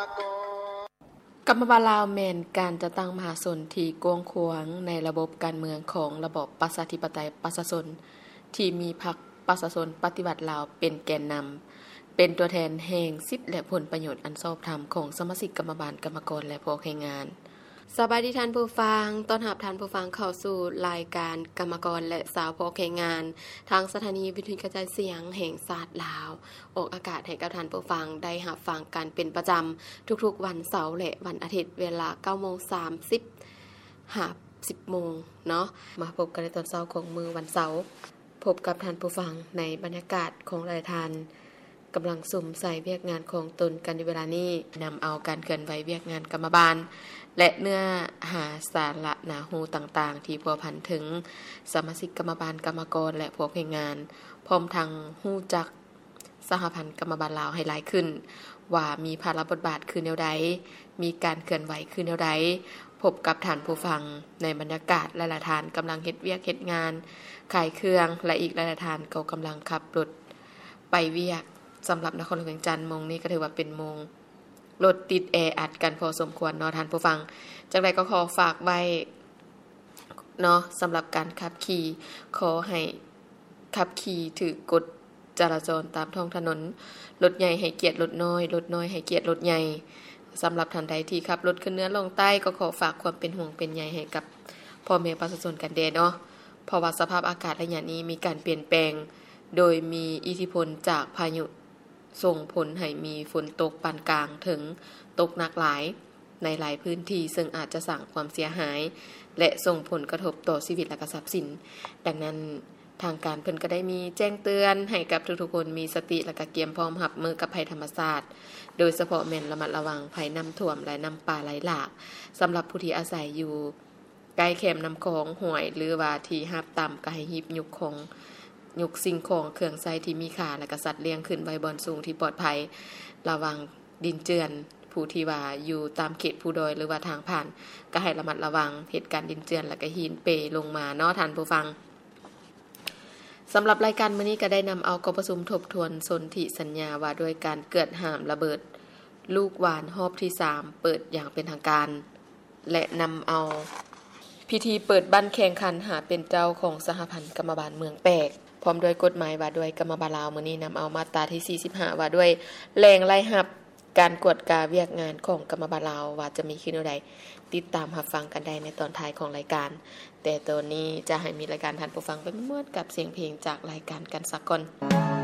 กรรมบาลลาวแม่นการจะตั้งมหาชนที่กว้างขวางในระบบการเมืองของระบอบประชาธิปไตยประชาชนที่มีพรรคประชาชนปฏิวัติลาวเป็นแกนนำเป็นตัวแทนแห่งสิทธิและผลประโยชน์อันชอบธรรมของสมาชิกกรรมบาลกรรมกรและพวกแรงงานสบายดีท่านผู้ฟังต้อนรับท่านผู้ฟังเข้าสู่รายการกรรมกรและสาวพวกแรงงานทางสถานีวิทยุกระจายเสียงแห่งชาติลาวออกอากาศให้กับท่านผู้ฟังได้รับฟังกันเป็นประจำทุกๆวันเสาร์และวันอาทิตย์เวลา 9:30 หา 10 โมงเนาะมาพบกันในตอนเช้าของมื้อวันเสาร์พบกับท่านผู้ฟังในบรรยากาศของรายทานกำลังสุ่มใส่เวียกงานของตนกันในเวลานี้นำเอาการเคลื่อนไหวเวียกงานกรรมบาลและเนื้อหาสาระหนาหูต่างๆที่พัวพันถึงสมาชิกกรรมบาลกรรมกรและพวกแรงงานพร้อมทั้งฮู้จักสหพันธ์กรรมบาลลาวให้หลายขึ้นว่ามีภาระบทบาทคือแนวใดมีการเคลื่อนไหวคือแนวใดพบกับท่านผู้ฟังในบรรยากาศหลายๆท่านกำลังเฮ็ดเวียกเฮ็ดงานขายเครื่องและอีกหลายๆท่านก็กำลังขับรถไปเวียกสำหรับนครหลวงเวียงจันทน์มงนี้ก็ถือว่าเป็นมงรถติดแออัดกันพอสมควรเนาะท่านผู้ฟังจังได๋ก็ขอฝากไว้เนาะสำหรับการขับขี่ขอให้ขับขี่ถือกฎจราจรตามท้องถนนรถใหญ่ให้เกียรติรถน้อยรถน้อยให้เกียรติรถใหญ่สำหรับท่านใดที่ขับรถขึ้นเหนือลงใต้ก็ขอฝากความเป็นห่วงเป็นใยให้กับพ่อแม่ประชาชนกันแดเนาะเพราะว่าสภาพอากาศระยะนี้มีการเปลี่ยนแปลงโดยมีอิทธิพลจากพายุส่งผลให้มีฝนตกปานกลางถึงตกหนักหลายในหลายพื้นที่ซึ่งอาจจะสร้างความเสียหายและส่งผลกระทบต่อชีวิตและทรัพย์สินดังนั้นทางการเพิ่นก็ได้มีแจ้งเตือนให้กับทุกๆคนมีสติและก็เตรียมพร้อมรับมือกับภัยธรรมชาติโดยเฉพาะแม่นระมัดระวังภัยน้ำท่วมและน้ำป่าไหลหลากสำหรับผู้ที่อาศัยอยู่ใกล้แคมป์น้ำคลองห้วยหรือว่าที่ราบต่ำก็ให้หีบยุกของยกสิ่งของเครื่องใช้ที่มีค่าและก็สัตว์เลี้ยงขึ้นไว้บนสูงที่ปลอดภัยระวังดินเจือนผู้ที่ว่าอยู่ตามเขตภูดอยหรือว่าทางผ่านก็ให้ระมัดระวังเหตุการณ์ดินเจือนและก็หินเปลงมาเนาะท่านผู้ฟังสำหรับรายการมื้อนี้ก็ได้นำเอากประชุมทบทวนสนธิสัญญาว่าด้วยการเกิดห้ามระเบิดลูกหวานรอบที่3เปิดอย่างเป็นทางการและนำเอาพิธีเปิดบั้นแข่งขันหาเป็นเจ้าของสหพันธ์กรรมบาลเมืองแปกพร้อมด้วยกฎหมายว่าด้วยกรรมบาลลาวมื้อนี้นำเอามาตราที่45ว่าด้วยแรงไล่หับการกวดกาเวียกงานของกรรมบาลลาวว่าจะมีขึ้นใดติดตามรับฟังกันได้ในตอนท้ายของรายการแต่ตอนนี้จะให้มีรายการท่านผู้ฟังไปม่วนกับเสียงเพลงจากรายการกันสักก่อน